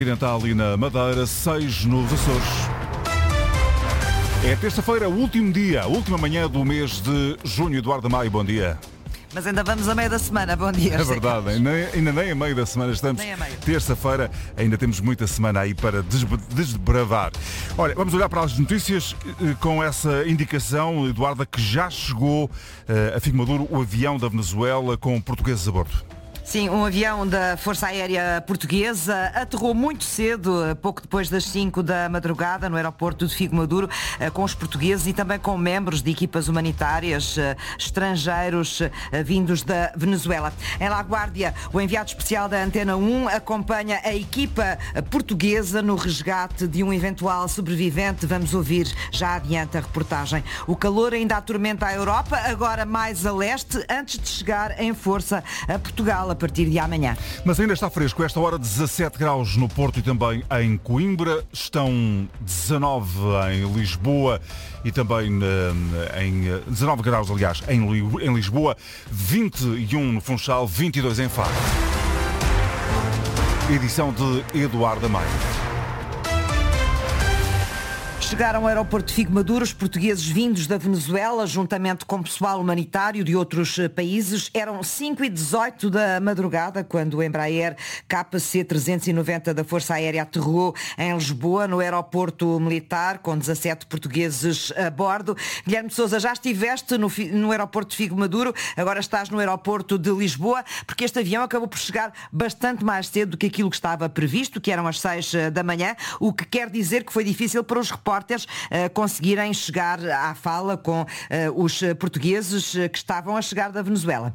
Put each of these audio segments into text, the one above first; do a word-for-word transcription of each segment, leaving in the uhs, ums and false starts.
Continental e na Madeira, seis nos Açores. É terça-feira, o último dia, a última manhã do mês de junho. Eduardo Maio, bom dia. Mas ainda vamos a meio da semana, bom dia. É verdade, ainda, ainda nem a meio da semana estamos. Terça-feira, ainda temos muita semana aí para desbravar. Olha, vamos olhar para as notícias com essa indicação, Eduardo, que já chegou a Figueiredo o avião da Venezuela com portugueses a bordo. Sim, um avião da Força Aérea Portuguesa aterrou muito cedo, pouco depois das cinco da madrugada, no aeroporto de Figueiredo, com os portugueses e também com membros de equipas humanitárias estrangeiros vindos da Venezuela. Em La Guardia, o enviado especial da Antena um acompanha a equipa portuguesa no resgate de um eventual sobrevivente. Vamos ouvir já adiante a reportagem. O calor ainda atormenta a Europa, agora mais a leste, antes de chegar em força a Portugal a partir de amanhã. Mas ainda está fresco. Esta hora dezassete graus no Porto e também em Coimbra. Estão dezanove em Lisboa e também em dezanove graus, aliás, em Lisboa, vinte e um no Funchal, vinte e dois em Faro. Edição de Eduardo Maio. Chegaram ao aeroporto de Figueiredo os portugueses vindos da Venezuela, juntamente com pessoal humanitário de outros países. Eram cinco e dezoito da madrugada quando o Embraer K C trezentos e noventa da Força Aérea aterrou em Lisboa, no aeroporto militar, com dezassete portugueses a bordo. Guilherme de Sousa, já estiveste no, no aeroporto de Figueiredo, agora estás no aeroporto de Lisboa, porque este avião acabou por chegar bastante mais cedo do que aquilo que estava previsto, que eram as seis da manhã, o que quer dizer que foi difícil para os repórteres Uh, conseguirem chegar à fala com uh, os portugueses uh, que estavam a chegar da Venezuela.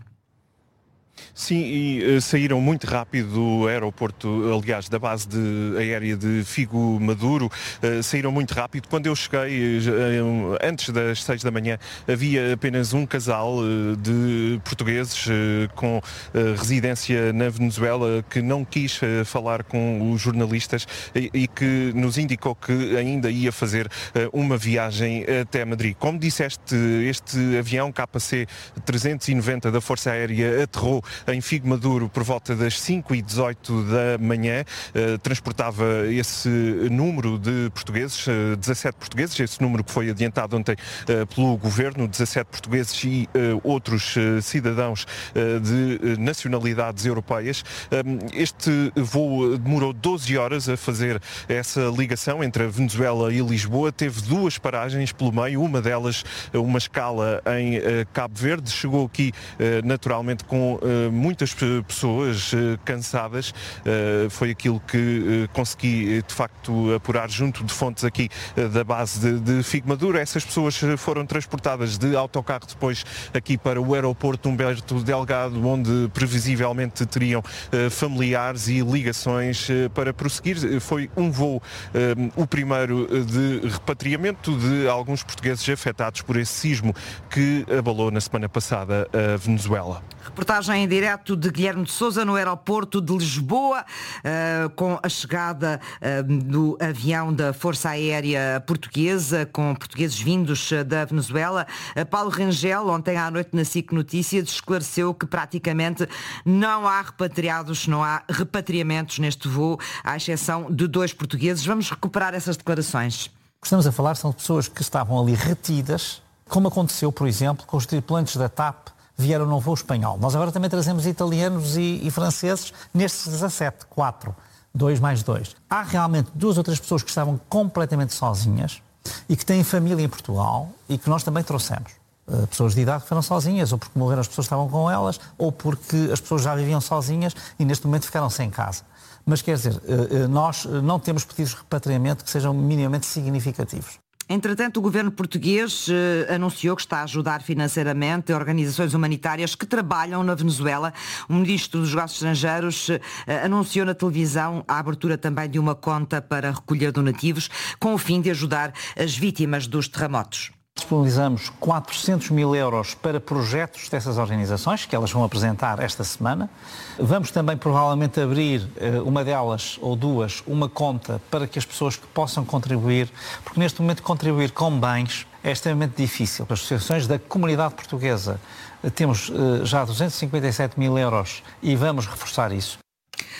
Sim, e uh, saíram muito rápido do aeroporto, aliás, da base de, aérea de Figo Maduro, uh, saíram muito rápido. Quando eu cheguei, uh, antes das seis da manhã, havia apenas um casal uh, de portugueses uh, com uh, residência na Venezuela que não quis uh, falar com os jornalistas e, e que nos indicou que ainda ia fazer uh, uma viagem até Madrid. Como disseste, este avião K C trezentos e noventa da Força Aérea aterrou em Figueiredo por volta das cinco e dezoito da manhã, uh, transportava esse número de portugueses, uh, dezassete portugueses, esse número que foi adiantado ontem uh, pelo Governo, dezassete portugueses e uh, outros uh, cidadãos uh, de uh, nacionalidades europeias. Um, este voo demorou doze horas a fazer essa ligação entre a Venezuela e Lisboa, teve duas paragens pelo meio, uma delas uma escala em uh, Cabo Verde, chegou aqui uh, naturalmente com uh, muitas pessoas uh, cansadas, uh, foi aquilo que uh, consegui de facto apurar junto de fontes aqui uh, da base de, de Figueiredo. Essas pessoas foram transportadas de autocarro depois aqui para o aeroporto Humberto Delgado, onde previsivelmente teriam uh, familiares e ligações uh, para prosseguir. Foi um voo, uh, o primeiro de repatriamento de alguns portugueses afetados por esse sismo que abalou na semana passada a Venezuela. Reportagem em direto de Guilherme de Sousa no aeroporto de Lisboa, uh, com a chegada uh, do avião da Força Aérea Portuguesa, com portugueses vindos uh, da Venezuela. Uh, Paulo Rangel, ontem à noite na S I C Notícias, esclareceu que praticamente não há repatriados, não há repatriamentos neste voo, à exceção de dois portugueses. Vamos recuperar essas declarações. O que estamos a falar são de pessoas que estavam ali retidas, como aconteceu, por exemplo, com os tripulantes da TAP, vieram num voo espanhol. Nós agora também trazemos italianos e, e franceses nestes dezassete, quatro, dois mais dois. Há realmente duas ou três pessoas que estavam completamente sozinhas e que têm família em Portugal e que nós também trouxemos. Uh, pessoas de idade que foram sozinhas, ou porque morreram as pessoas que estavam com elas, ou porque as pessoas já viviam sozinhas e neste momento ficaram sem casa. Mas quer dizer, uh, uh, nós não temos pedidos de repatriamento que sejam minimamente significativos. Entretanto, o governo português eh, anunciou que está a ajudar financeiramente organizações humanitárias que trabalham na Venezuela. O ministro dos Negócios Estrangeiros eh, anunciou na televisão a abertura também de uma conta para recolher donativos, com o fim de ajudar as vítimas dos terremotos. Disponibilizamos quatrocentos mil euros para projetos dessas organizações, que elas vão apresentar esta semana. Vamos também provavelmente abrir uma delas ou duas, uma conta para que as pessoas que possam contribuir, porque neste momento contribuir com bens é extremamente difícil. As associações da comunidade portuguesa temos já duzentos e cinquenta e sete mil euros e vamos reforçar isso.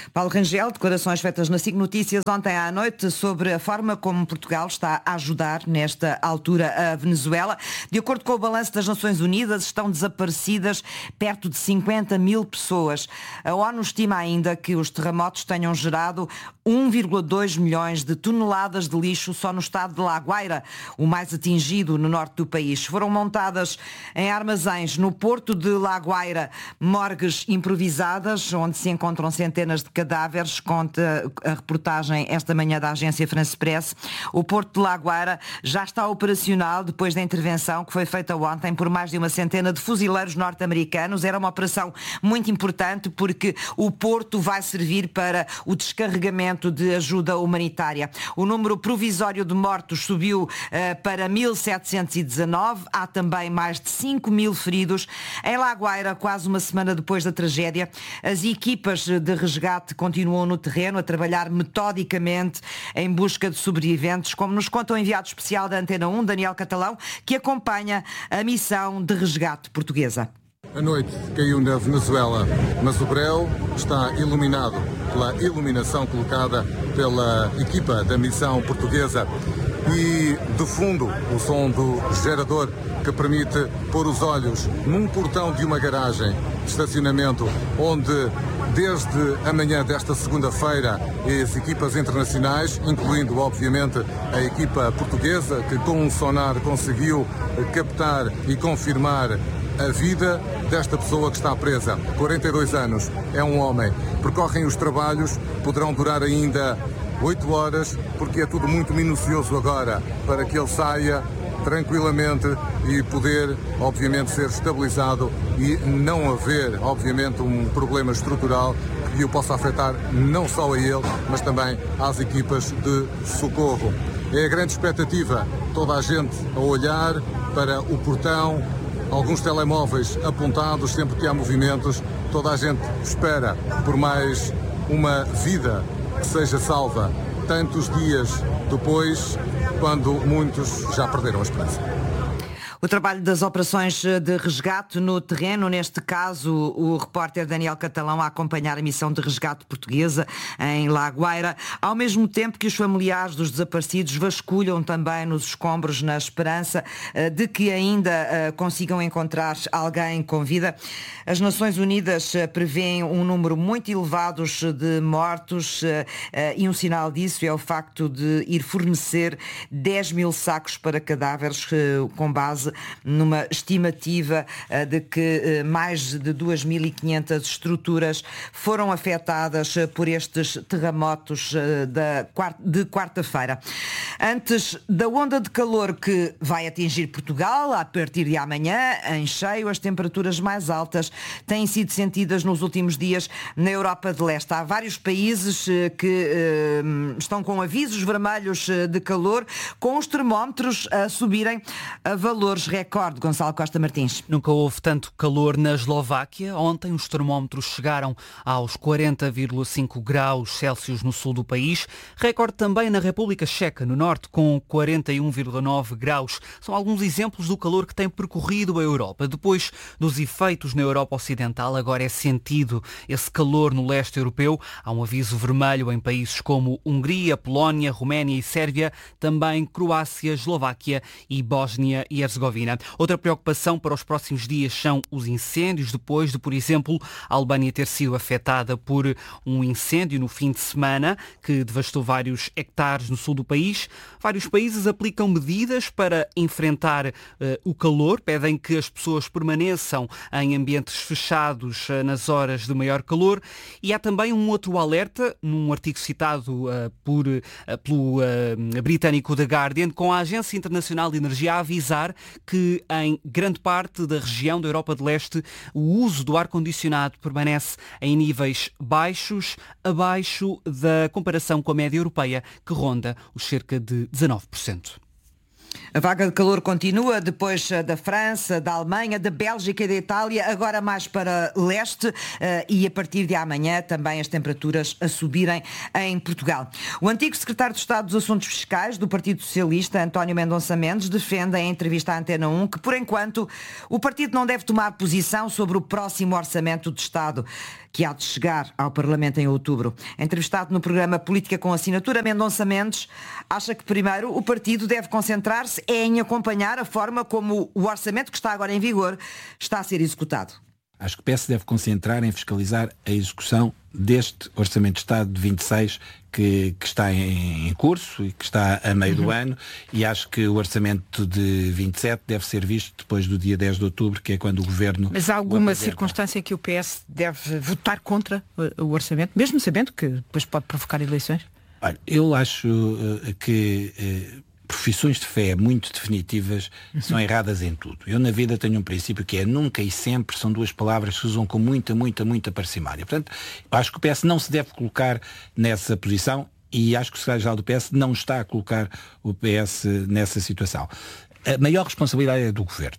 Paulo Rangel, declarações feitas na S I C Notícias ontem à noite sobre a forma como Portugal está a ajudar nesta altura a Venezuela. De acordo com o balanço das Nações Unidas, estão desaparecidas perto de cinquenta mil pessoas. A ONU estima ainda que os terremotos tenham gerado um vírgula dois milhões de toneladas de lixo só no estado de La Guaira, o mais atingido no norte do país. Foram montadas em armazéns no porto de La Guaira morgues improvisadas, onde se encontram centenas de cadáveres, conta a reportagem esta manhã da agência France Press. O porto de La Guaira já está operacional depois da intervenção que foi feita ontem por mais de uma centena de fuzileiros norte-americanos. Era uma operação muito importante porque o porto vai servir para o descarregamento de ajuda humanitária. O número provisório de mortos subiu uh, para mil setecentos e dezanove. Há também mais de cinco mil feridos. Em La Guaira, quase uma semana depois da tragédia, as equipas de resgate continuam no terreno a trabalhar metodicamente em busca de sobreviventes, como nos conta o enviado especial da Antena um, Daniel Catalão, que acompanha a missão de resgate portuguesa. A noite caiu na Venezuela, mas o breu está iluminado pela iluminação colocada pela equipa da missão portuguesa. E, de fundo, o som do gerador que permite pôr os olhos num portão de uma garagem de estacionamento onde, desde a manhã desta segunda-feira, as equipas internacionais, incluindo, obviamente, a equipa portuguesa, que com um sonar conseguiu captar e confirmar a vida desta pessoa que está presa. quarenta e dois anos, é um homem. Percorrem os trabalhos, poderão durar ainda oito horas, porque é tudo muito minucioso agora, para que ele saia tranquilamente e poder, obviamente, ser estabilizado e não haver, obviamente, um problema estrutural que o possa afetar não só a ele, mas também às equipas de socorro. É a grande expectativa, toda a gente a olhar para o portão, alguns telemóveis apontados sempre que há movimentos, toda a gente espera por mais uma vida que seja salva, tantos dias depois, quando muitos já perderam a esperança. O trabalho das operações de resgate no terreno, neste caso o repórter Daniel Catalão a acompanhar a missão de resgate portuguesa em La Guaira, ao mesmo tempo que os familiares dos desaparecidos vasculham também nos escombros na esperança de que ainda consigam encontrar alguém com vida. As Nações Unidas prevêem um número muito elevado de mortos e um sinal disso é o facto de ir fornecer dez mil sacos para cadáveres com base numa estimativa de que mais de duas mil e quinhentas estruturas foram afetadas por estes terremotos de quarta-feira. Antes da onda de calor que vai atingir Portugal, a partir de amanhã, em cheio, as temperaturas mais altas têm sido sentidas nos últimos dias na Europa de Leste. Há vários países que eh, estão com avisos vermelhos de calor, com os termómetros a subirem a valores recorde. Gonçalo Costa Martins. Nunca houve tanto calor na Eslováquia. Ontem os termómetros chegaram aos quarenta vírgula cinco graus Celsius no sul do país. Recorde também na República Checa, no norte, com quarenta e um vírgula nove graus. São alguns exemplos do calor que tem percorrido a Europa. Depois dos efeitos na Europa Ocidental, agora é sentido esse calor no leste europeu. Há um aviso vermelho em países como Hungria, Polónia, Roménia e Sérvia, também Croácia, Eslováquia e Bósnia e Herzegovina. Outra preocupação para os próximos dias são os incêndios, depois de, por exemplo, a Albânia ter sido afetada por um incêndio no fim de semana que devastou vários hectares no sul do país. Vários países aplicam medidas para enfrentar uh, o calor, pedem que as pessoas permaneçam em ambientes fechados uh, nas horas de maior calor, e há também um outro alerta, num artigo citado uh, por, uh, pelo uh, britânico The Guardian, com a Agência Internacional de Energia a avisar que em grande parte da região da Europa de Leste o uso do ar-condicionado permanece em níveis baixos, abaixo da comparação com a média europeia, que ronda os cerca de dezanove por cento. A vaga de calor continua depois da França, da Alemanha, da Bélgica e da Itália, agora mais para leste e a partir de amanhã também as temperaturas a subirem em Portugal. O antigo secretário de Estado dos Assuntos Fiscais do Partido Socialista, António Mendonça Mendes, defende em entrevista à Antena um que, por enquanto, o partido não deve tomar posição sobre o próximo orçamento de Estado, que há de chegar ao Parlamento em outubro. Entrevistado no programa Política com Assinatura, Mendonça Mendes acha que, primeiro, o partido deve concentrar-se em acompanhar a forma como o orçamento que está agora em vigor está a ser executado. Acho que o P S deve concentrar em fiscalizar a execução deste Orçamento de Estado de vinte e seis que, que está em, em curso e que está a meio uhum. do ano, e acho que o Orçamento de vinte e sete deve ser visto depois do dia dez de outubro, que é quando o Governo... Mas há alguma circunstância que o P S deve votar contra o, o Orçamento, mesmo sabendo que depois pode provocar eleições? Olha, eu acho uh, que... Uh, profissões de fé muito definitivas são erradas em tudo. Eu na vida tenho um princípio que é nunca e sempre, são duas palavras que se usam com muita, muita, muita parcimónia. Portanto, acho que o P S não se deve colocar nessa posição e acho que o secretário-geral do P S não está a colocar o P S nessa situação. A maior responsabilidade é do Governo.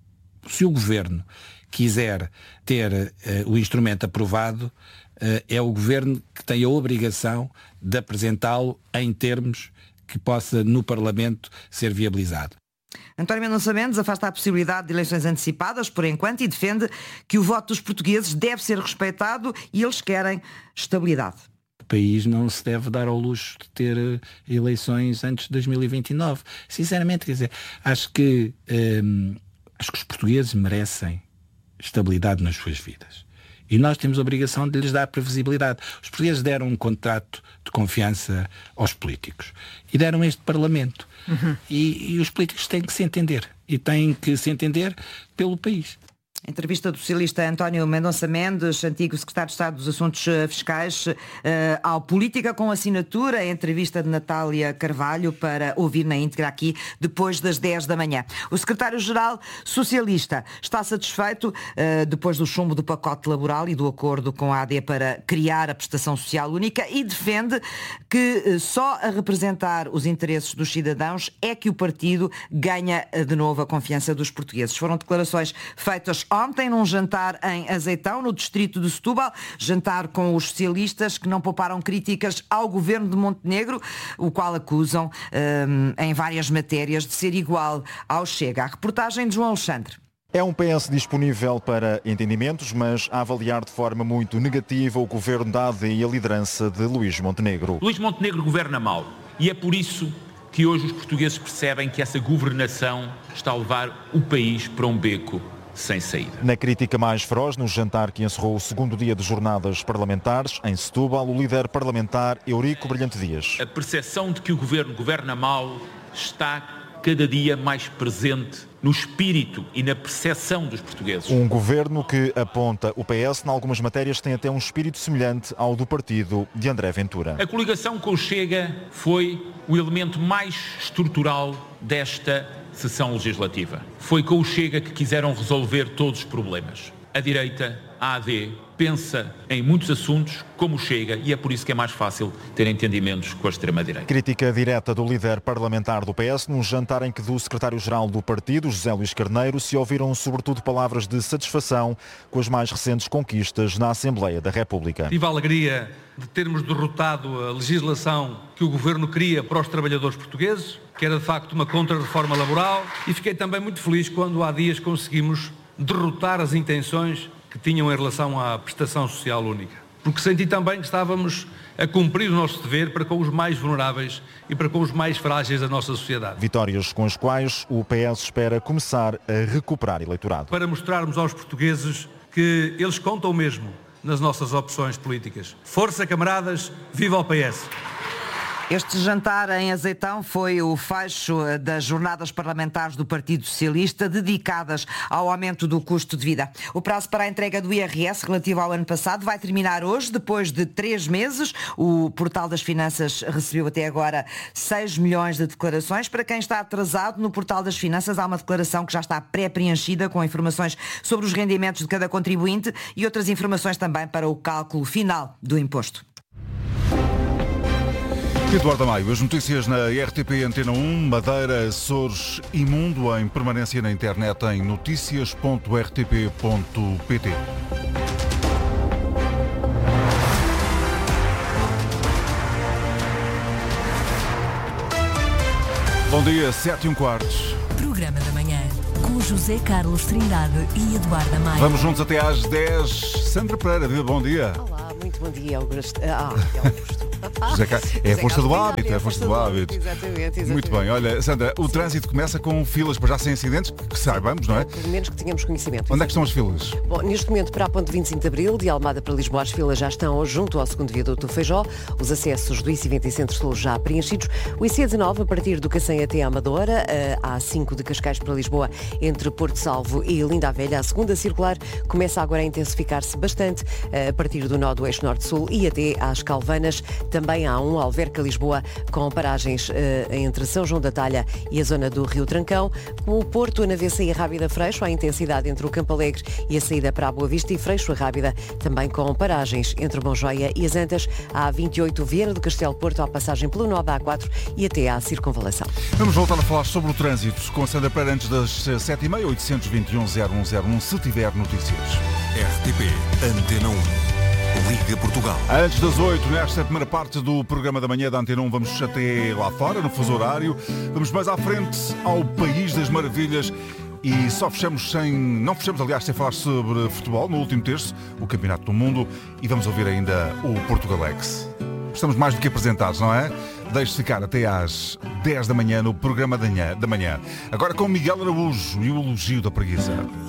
Se o Governo quiser ter uh, o instrumento aprovado, uh, é o Governo que tem a obrigação de apresentá-lo em termos que possa no Parlamento ser viabilizado. António Mendonça Mendes afasta a possibilidade de eleições antecipadas, por enquanto, e defende que o voto dos portugueses deve ser respeitado e eles querem estabilidade. O país não se deve dar ao luxo de ter uh, eleições antes de dois mil e vinte e nove. Sinceramente, quer dizer, acho que, um, acho que os portugueses merecem estabilidade nas suas vidas. E nós temos a obrigação de lhes dar previsibilidade. Os portugueses deram um contrato de confiança aos políticos. E deram este Parlamento. Uhum. E, e os políticos têm que se entender. E têm que se entender pelo país. Entrevista do socialista António Mendonça Mendes, antigo secretário de Estado dos Assuntos Fiscais, uh, ao Política com Assinatura, a entrevista de Natália Carvalho, para ouvir na íntegra aqui depois das dez da manhã. O secretário-geral socialista está satisfeito uh, depois do chumbo do pacote laboral e do acordo com a A D para criar a prestação social única e defende que uh, só a representar os interesses dos cidadãos é que o partido ganha uh, de novo a confiança dos portugueses. Foram declarações feitas ontem num jantar em Azeitão, no distrito de Setúbal, jantar com os socialistas que não pouparam críticas ao governo de Montenegro, o qual acusam um, em várias matérias de ser igual ao Chega. A reportagem de João Alexandre. É um P S disponível para entendimentos, mas a avaliar de forma muito negativa o governo da A D e a liderança de Luís Montenegro. Luís Montenegro governa mal e é por isso que hoje os portugueses percebem que essa governação está a levar o país para um beco sem saída. Na crítica mais feroz, no jantar que encerrou o segundo dia de jornadas parlamentares, em Setúbal, o líder parlamentar Eurico Brilhante Dias. A percepção de que o governo governa mal está cada dia mais presente no espírito e na percepção dos portugueses. Um governo que aponta o P S, em algumas matérias, tem até um espírito semelhante ao do partido de André Ventura. A coligação com o Chega foi o elemento mais estrutural desta sessão legislativa. Foi com o Chega que quiseram resolver todos os problemas. A direita, a AD, pensa em muitos assuntos como o Chega e é por isso que é mais fácil ter entendimentos com a extrema-direita. Crítica direta do líder parlamentar do P S num jantar em que do secretário-geral do partido, José Luís Carneiro, se ouviram sobretudo palavras de satisfação com as mais recentes conquistas na Assembleia da República. Tive a alegria de termos derrotado a legislação que o Governo queria para os trabalhadores portugueses, que era de facto uma contra-reforma laboral, e fiquei também muito feliz quando há dias conseguimos derrotar as intenções que tinham em relação à prestação social única. Porque senti também que estávamos a cumprir o nosso dever para com os mais vulneráveis e para com os mais frágeis da nossa sociedade. Vitórias com as quais o P S espera começar a recuperar eleitorado. Para mostrarmos aos portugueses que eles contam mesmo nas nossas opções políticas. Força, camaradas, viva o P S! Este jantar em Azeitão foi o fecho das jornadas parlamentares do Partido Socialista dedicadas ao aumento do custo de vida. O prazo para a entrega do I R S relativo ao ano passado vai terminar hoje, depois de três meses. O Portal das Finanças recebeu até agora seis milhões de declarações. Para quem está atrasado, no Portal das Finanças há uma declaração que já está pré-preenchida com informações sobre os rendimentos de cada contribuinte e outras informações também para o cálculo final do imposto. Eduardo Maio, as notícias na R T P Antena um, Madeira, Açores e Mundo em permanência na internet em notícias ponto r t p ponto p t. Bom dia, sete e um quartos. Programa da manhã, com José Carlos Trindade e Eduardo Maio. Vamos juntos até às dez. Sandra Pereira, bom dia. Olá, muito bom dia, Augusto. Ah, Augusto. José Car... É a força do hábito, é a força do hábito. Exatamente, exatamente. Muito bem, olha, Sandra, o trânsito começa com filas para já sem acidentes, que saibamos, não é? Pelo menos que tenhamos conhecimento. Onde é que estão as filas? Bom, neste momento para a ponte vinte e cinco de Abril, de Almada para Lisboa, as filas já estão junto ao segundo viaduto do Feijó, os acessos do I C vinte e Centro-Sul já preenchidos, o I C dezenove a partir do Cacém até a Amadora, a A cinco de Cascais para Lisboa, entre Porto Salvo e Linda a Velha, a segunda circular começa agora a intensificar-se bastante, a partir do nó do eixo norte-sul e até às Calvanas, também há um Alverca-Lisboa, com paragens uh, entre São João da Talha e a zona do Rio Trancão. Com o Porto, a Navessa e a Rábida-Freixo, há intensidade entre o Campo Alegre e a saída para a Boa Vista, e Freixo a Rábida, também com paragens entre Monjoia e as Antas. A A vinte e oito, Viana do Castelo Porto, à passagem pelo nó da A quatro e até à Circunvalação. Vamos voltar a falar sobre o trânsito com a Sandra Pereira antes das sete e meia, oitocentos e vinte e um, zero um zero um, se tiver notícias. R T P Antena um. Liga Portugal. Antes das oito, nesta primeira parte do programa da manhã da Antena um, vamos até lá fora, no fuso horário. Vamos mais à frente ao País das Maravilhas. E só fechamos sem... Não fechamos, aliás, sem falar sobre futebol, no último terço, o Campeonato do Mundo. E vamos ouvir ainda o Portugalex. Estamos mais do que apresentados, não é? Deixe-se ficar até às dez da manhã no programa da manhã. Agora com Miguel Araújo e o elogio da preguiça.